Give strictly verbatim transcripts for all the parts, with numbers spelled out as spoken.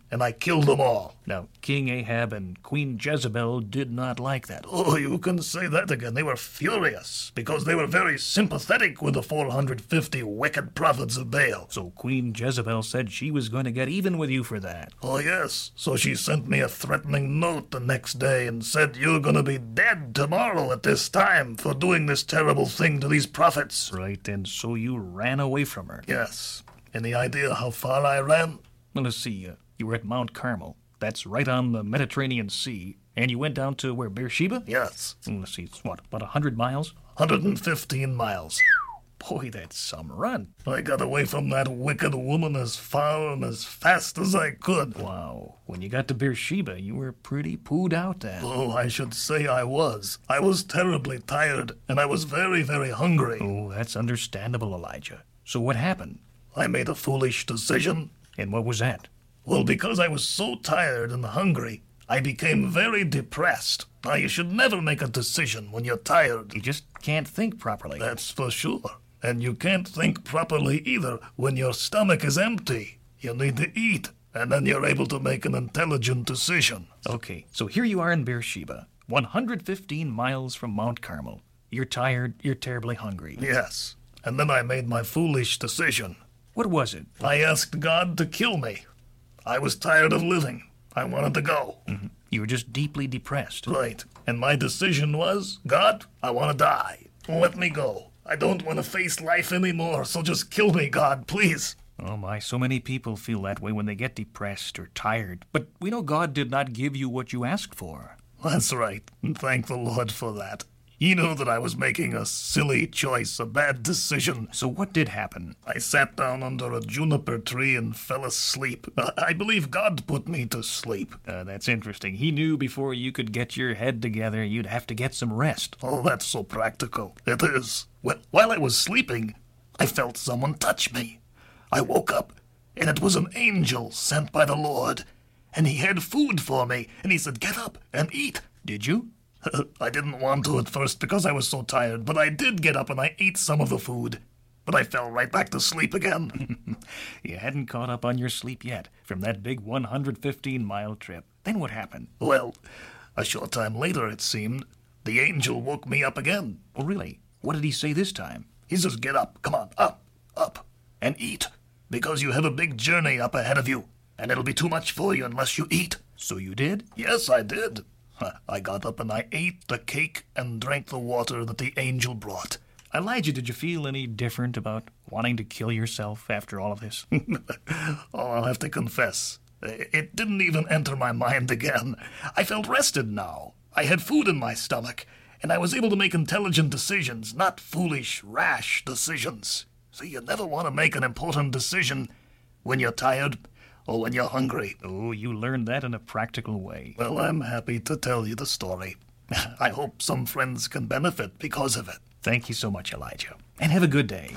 and I killed them all. Now, King Ahab and Queen Jezebel did not like that. Oh, you can say that again. They were furious, because they were very sympathetic with the four hundred fifty wicked prophets of Baal. So Queen Jezebel said she was going to get even with you for that. Oh, yes. So she sent me a threatening note the next day and said, "You're going to be dead tomorrow at this time for doing this terrible thing to these prophets." Right, and so you ran away from her. Yes. Any idea how far I ran? Well, let's see. Uh, you were at Mount Carmel. That's right on the Mediterranean Sea. And you went down to where, Beersheba? Yes. Let's see, it's what, about one hundred miles? one hundred fifteen miles. Boy, that's some run. I got away from that wicked woman as far and as fast as I could. Wow. When you got to Beersheba, you were pretty pooed out then. Oh, I should say I was. I was terribly tired, and I was very, very hungry. Oh, that's understandable, Elijah. So what happened? I made a foolish decision. And what was that? Well, because I was so tired and hungry, I became very depressed. Now, you should never make a decision when you're tired. You just can't think properly. That's for sure. And you can't think properly either when your stomach is empty. You need to eat, and then you're able to make an intelligent decision. Okay, so here you are in Beersheba, one hundred fifteen miles from Mount Carmel. You're tired, you're terribly hungry. Yes, and then I made my foolish decision. What was it? I asked God to kill me. I was tired of living. I wanted to go. Mm-hmm. You were just deeply depressed. Right, and my decision was, God, I want to die. Let me go. I don't want to face life anymore, so just kill me, God, please. Oh my, so many people feel that way when they get depressed or tired. But we know God did not give you what you asked for. That's right, and thank the Lord for that. He knew that I was making a silly choice, a bad decision. So what did happen? I sat down under a juniper tree and fell asleep. I believe God put me to sleep. Uh, that's interesting. He knew before you could get your head together, you'd have to get some rest. Oh, that's so practical. It is. Well, while I was sleeping, I felt someone touch me. I woke up, and it was an angel sent by the Lord. And he had food for me, and he said, "Get up and eat." Did you? I didn't want to at first because I was so tired, but I did get up and I ate some of the food. But I fell right back to sleep again. You hadn't caught up on your sleep yet from that big one hundred fifteen mile trip. Then what happened? Well, a short time later, it seemed, the angel woke me up again. Oh, really? What did he say this time? He says, "Get up, come on, up, up, and eat, because you have a big journey up ahead of you, and it'll be too much for you unless you eat." So you did? Yes, I did. I got up and I ate the cake and drank the water that the angel brought. Elijah, did you feel any different about wanting to kill yourself after all of this? Oh, I'll have to confess, it didn't even enter my mind again. I felt rested now. I had food in my stomach, and I was able to make intelligent decisions, not foolish, rash decisions. So you never want to make an important decision when you're tired or when you're hungry. Oh, you learned that in a practical way. Well, I'm happy to tell you the story. I hope some friends can benefit because of it. Thank you so much, Elijah. And have a good day.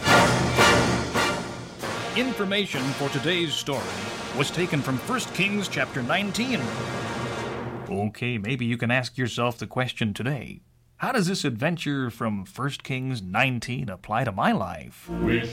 Information for today's story was taken from First Kings chapter nineteen. Okay, maybe you can ask yourself the question today. How does this adventure from First Kings nineteen apply to my life? With